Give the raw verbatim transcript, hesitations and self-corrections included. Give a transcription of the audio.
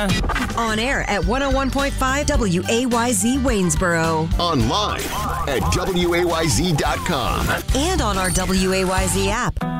Yeah. On air at one oh one point five W A Y Z Waynesboro. Online at W A Y Z dot com. And on our W A Y Z app.